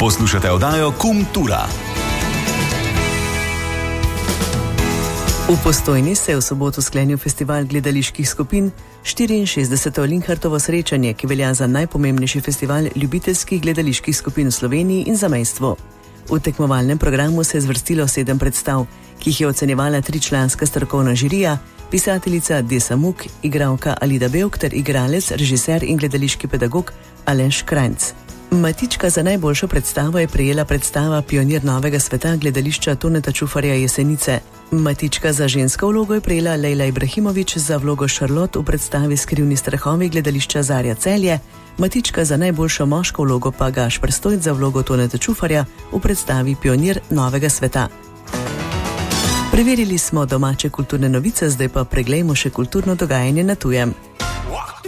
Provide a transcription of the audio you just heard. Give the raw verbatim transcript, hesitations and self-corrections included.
Poslušate oddajo Kultura. V Postojni se je v soboto sklenil festival gledaliških skupin, štiriinšestdeseto Linhartovo srečanje, ki velja za najpomembnejši festival ljubiteljskih gledaliških skupin v Sloveniji in zamejstvu. V tekmovalnem programu se je zvrstilo sedem predstav, ki jih je ocenjevala tričlanska strokovna žirija, pisateljica Desa Muk, igralka Alida Bevk ter igralec, režiser in gledališki pedagog Aleš Krajnc. Matička za najboljšo predstavo je prejela predstava Pionir novega sveta gledališča Toneta Čufarja Jesenice. Matička za žensko vlogo je prejela Lejla Ibrahimović za vlogo Šarlot v predstavi Skrivni strahovi gledališča Zarja Celje, Matička za najboljšo moško vlogo pa Gašper Stojc za vlogo Toneta Čufarja v predstavi Pionir novega sveta. Preverili smo domače kulturne novice, zdaj pa preglejmo še kulturno dogajanje na tujem.